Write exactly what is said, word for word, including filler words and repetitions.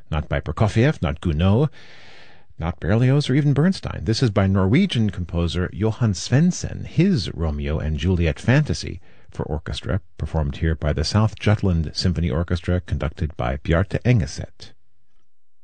not by Prokofiev, not Gounod, not Berlioz or even Bernstein. This is by Norwegian composer Johan Svendsen, his Romeo and Juliet fantasy for orchestra, performed here by the South Jutland Symphony Orchestra, conducted by Bjarte Engeset.